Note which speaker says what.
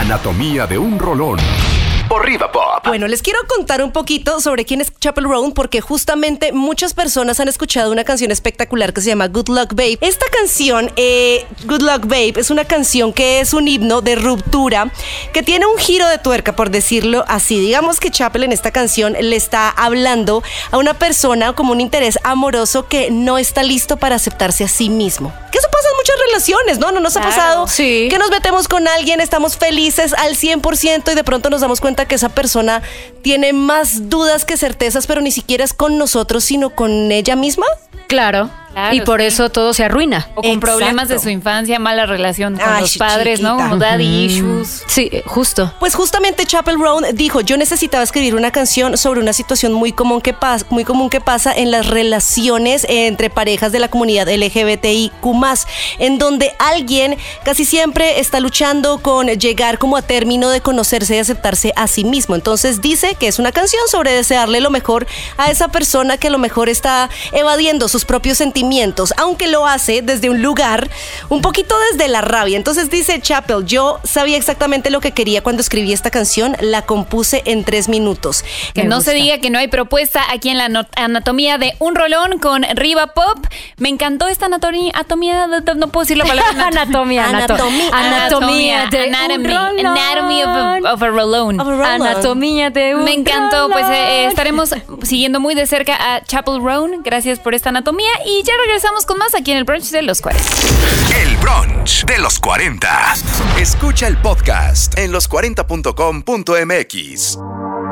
Speaker 1: Anatomía de un rolón. Por Riva Pop.
Speaker 2: Bueno, les quiero contar un poquito sobre quién es Chappell Roan, porque justamente muchas personas han escuchado una canción espectacular que se llama Good Luck Babe. Esta canción, Good Luck Babe, es una canción que es un himno de ruptura, que tiene un giro de tuerca, por decirlo así. Digamos que Chappell en esta canción le está hablando a una persona como un interés amoroso que no está listo para aceptarse a sí mismo. Que eso pasa en muchas relaciones, ¿no? ¿No nos ha pasado?
Speaker 3: Sí.
Speaker 2: Que nos metemos con alguien, estamos felices al 100% y de pronto nos damos cuenta que esa persona tiene más dudas que certezas, pero ni siquiera es con nosotros, sino con ella misma.
Speaker 3: Claro.
Speaker 4: Claro,
Speaker 3: Y por
Speaker 4: sí.
Speaker 3: eso todo se arruina.
Speaker 4: O con
Speaker 2: Exacto.
Speaker 4: problemas de su infancia, mala relación con
Speaker 2: Ay,
Speaker 4: los padres,
Speaker 2: chiquita.
Speaker 4: ¿no? Como daddy issues.
Speaker 3: Sí, justo.
Speaker 2: Pues justamente Chappell Roan dijo, yo necesitaba escribir una canción sobre una situación muy común que pasa en las relaciones entre parejas de la comunidad LGBTIQ+, en donde alguien casi siempre está luchando con llegar como a término de conocerse y aceptarse a sí mismo. Entonces dice que es una canción sobre desearle lo mejor a esa persona que a lo mejor está evadiendo sus propios sentimientos, aunque lo hace desde un lugar un poquito desde la rabia. Entonces dice Chappell, yo sabía exactamente lo que quería cuando escribí esta canción, la compuse en 3 minutos.
Speaker 4: Que
Speaker 3: Me
Speaker 4: no
Speaker 3: gusta.
Speaker 4: se diga que no hay propuesta aquí en la anatomía de un rolón con Riva Pop. Me encantó esta anatomía, no puedo decir la palabra.
Speaker 3: Anatomía de
Speaker 4: Anatomy,
Speaker 3: un rolón.
Speaker 4: anatomy of a rolón.
Speaker 3: Anatomía de un
Speaker 4: Me encantó,
Speaker 3: rolón.
Speaker 4: pues estaremos siguiendo muy de cerca a Chappell Roan. Gracias por esta anatomía y ya regresamos con más aquí en el brunch de los 40.
Speaker 1: El brunch de los 40. Escucha el podcast en los40.com.mx.